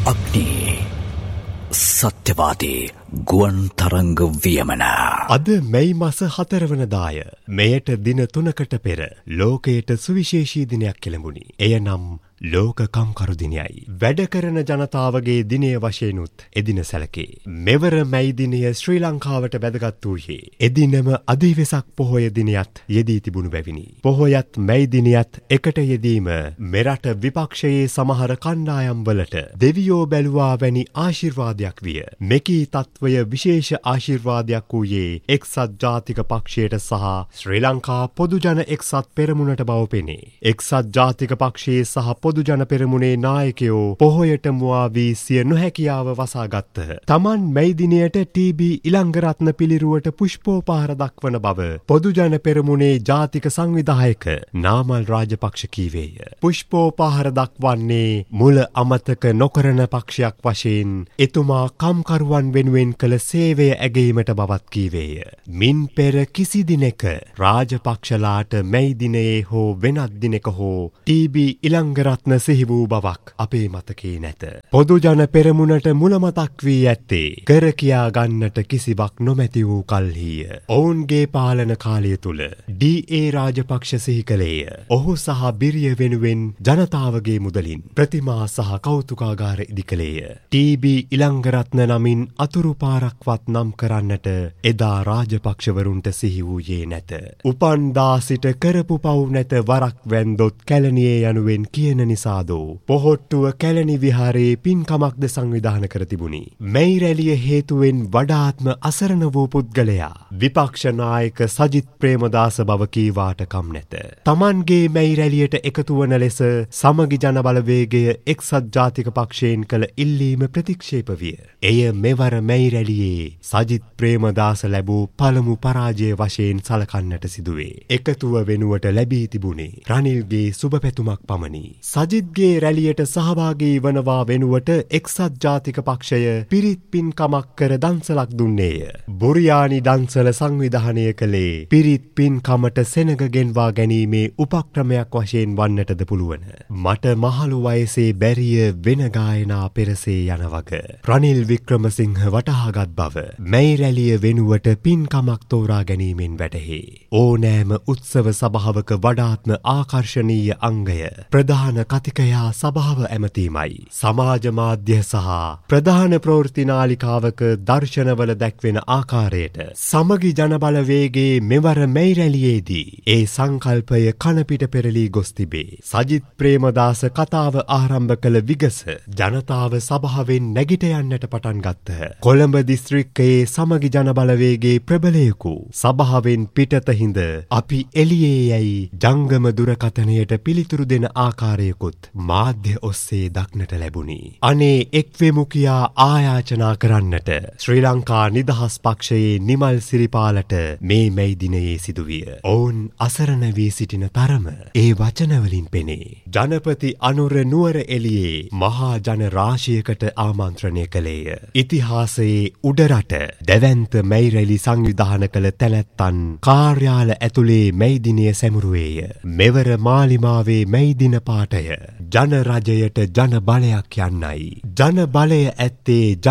අග්නි සත්‍යවාදී ගුවන් තරංග වියමන අද මැයි මාස 4 වනදාය මෙයට දින 3කට පෙර ලෝකයට සුවිශේෂී දිනයක් කෙළඹුණි. එය නම් ලෝක කම්කරු දිනයයි. වැඩ කරන ජනතාවගේ දිනය වශයෙන්ුත් එදින සැලකේ. මෙවර මැයි දිනය ශ්‍රී ලංකාවට වැදගත් වූයේ එදිනම අධිවෙසක් පොහොය දිනයත් යෙදී තිබුණු බැවිනි. පොහොයත් මැයි දිනයත් එකට යෙදීම මෙරට විපක්ෂයේ සමහර කණ්ඩායම් වලට දෙවියෝ බැලුවා වැනි ආශිර්වාදයක් විය. මෙකී තත්වය විශේෂ ආශිර්වාදයක් වූයේ එක්සත් ජාතික පක්ෂයට සහ ශ්‍රී ලංකා පොදු ජන එක්සත් පෙරමුණට බව පෙනේ. එක්සත් ජාතික පක්ෂයේ සහ පොදු ජන පෙරමුණේ නායකයෝ පොහොයට මුවා වී සිය නොහැකියාව වසාගත්තහ. තමන් මැයි දිනයට ටී.බී. ඉලංගරත්න පිළිරුවට පුෂ්පෝපහාර දක්වන බව පොදු ජන පෙරමුණේ ජාතික සංවිධායක නාමල් රාජපක්ෂ කීවේය. පුෂ්පෝපහාර දක්වන්නේ මුල අමතක නොකරන පක්ෂයක් වශයෙන් එතුමා කම්කරුවන් වෙනුවෙන් කළ සේවය ඇගීමට බවත් කීවේය. මින් පෙර කිසි දිනෙක රාජපක්ෂලාට මැයි දිනයේ හෝ වෙනත් දිනක හෝ ටී.බී. ඉලංගරත්න සිහි වූ බවක් අපේ මතකේ නැත. පොදු ජන පෙරමුණට මුලමතක් වී ඇත්තේ කර කියා ගන්නට කිසිවක් නොමැති වූ කල්හිය. ඔවුන්ගේ පාලන කාලය තුල ඩී.ඒ. රාජපක්ෂ සිහි කළේය. ඔහු සහ බිරිය වෙනුවෙන් ජනතාවගේ මුදලින් ප්‍රතිමා සහ කෞතුකාගාර ඉදි කළේය. ටී.බී. ඉලංගරත්න නමින් අතුරු පාරක්වත් නම් කරන්නට එදා රාජපක්ෂවරුන්ට සිහි වූයේ නැත. උපන්දා සිට කරපු පව් නැත වරක් වැන්දොත් කැලණියේ යනුවෙන් කියන නිසාදෝ පොහොට්ටුව කැලණි විහාරයේ පින්කමක්ද සංවිධාන කර තිබුණි. මැයි රැළිය හේතුවෙන් වඩාත්ම අසරණ වූ පුද්ගලයා විපක්ෂ නායක සජිත් ප්‍රේමදාස බව කීවාට කම් නැත. තමන්ගේ මැයි රැළියට එකතු වන ලෙස සමගි ජන බලවේගය එක්සත් ජාතික පක්ෂයෙන් කළ ඉල්ලීම ප්‍රතික්ෂේප විය. එය මෙවර මැයි රැළියේ සජිත් ප්‍රේමදාස ලැබූ පළමු පරාජය වශයෙන් සලකන්නට සිදුවේ. එකතුව වෙනුවට ලැබී තිබුණේ රනිල්ගේ සුබ පැතුමක් පමණි. සජිත්ගේ රැළියට සහභාගී වනවා වෙනුවට එක්සත් ජාතික පක්ෂය පිරිත් පින්කමක් කර දන්සලක් දුන්නේය. බොරියානි දන්සල සංවිධානය කළේ පිරිත් පින්කමට සෙනග ගෙන්වා ගැනීමේ උපක්‍රමයක් වශයෙන් වන්නටද පුළුවන. මට මහලු වයසේ බැරිය වෙන ගායනා පෙරසේ යන වග රනිල් වික්‍රමසිංහ වටහාගත් බව මැයි රැළිය වෙනුවට පින්කමක් තෝරා ගැනීමෙන් වැටහේ. ඕනෑම උත්සව සභාවක වඩාත්ම ආකර්ශනීය අංගය ප්‍රධාන කතිකයා සභාව ඇමතීමයි. සමාජ මාධ්‍ය සහ ප්‍රධාන ප්‍රවෘත්ති නාලිකාවක දර්ශනවල දැක්වෙන ආකාරයට සමගි ජනබලවේගේ මෙවර මැයි රැළියේදී ඒ සංකල්පය කනපිට පෙරලී ගොස් තිබේ. සජිත් ප්‍රේමදාස කතාව ආරම්භ කළ විගස ජනතාව සභාවෙන් නැගිට යන්නට පටන් ගත්තහ. කොළඹ දිස්ත්‍රික්කයේ සමගි ජනබලවේගේ ප්‍රබලයෙකු සභාවෙන් පිටත හිඳ අපි එළියේ යයි ජංගම දුරකථනයට පිළිතුරු දෙන ආකාරයකුත් මාධ්‍ය ඔස්සේ දක්නට ලැබුණි. අනේ එක්වෙමු කියා ආයාචනා කරන්නට ශ්‍රී ලංකා නිදහස් පක්ෂයේ නිමල් සිරිපාලට මේ මැයි දිනයේ සිදුවිය. ඔවුන් අසරණ වී සිටින තරම ඒ වචනවලින් පෙනේ. ජනපති අනුර නුවර එළියේ මහා ජන රාශියකට ආමන්ත්‍රණය කළේය. ඉතිහාසයේ උඩරට දැවැන්ත මැයි රැළි සංවිධාන කළ තැනැත්තන් කාර්යාල ඇතුලේ මැයි දිනය සැමරුවේය. මෙවර මාලිමාවේ මැයි දින පාටය ජන රජයට ජන බලයක් යන්නයි. ජන බලය ඇත්තේ